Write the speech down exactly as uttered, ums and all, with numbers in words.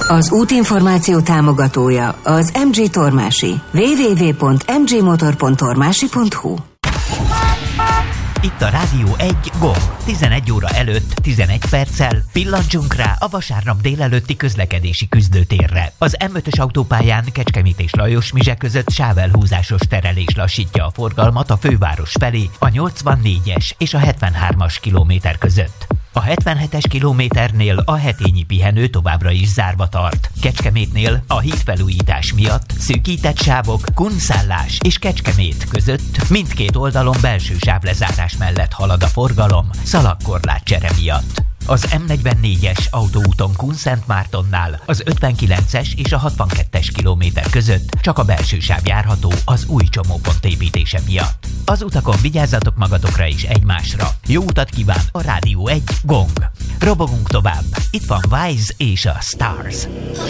Az útinformáció támogatója az em gé Tormási. double-u double-u double-u pont em gé motor pont tormási pont hu. Itt a Rádió egy gong. tizenegy óra előtt tizenegy perccel pillantsunk rá a vasárnap délelőtti közlekedési küzdőtérre. Az em ötös autópályán Kecskemét és Lajosmizse között sávelhúzásos terelés lassítja a forgalmat a főváros felé a nyolcvannégyes és a hetvenhármas kilométer között. A hetvenhetes kilométernél a hetényi pihenő továbbra is zárva tart. Kecskemétnél a hídfelújítás miatt szűkített sávok Kunszállás és Kecskemét között mindkét oldalon belső sávlezárás mellett halad a forgalom szalagkorlátcsere miatt. Az em negyvennégyes autóúton Kunszentmártonnál az ötvenkilences és a hatvankettes kilométer között csak a belső sáv járható az új csomópont építése miatt. Az utakon vigyázzatok magatokra és egymásra. Jó utat kíván a Rádió egy gong. Robogunk tovább. Itt van Wise és a Stars.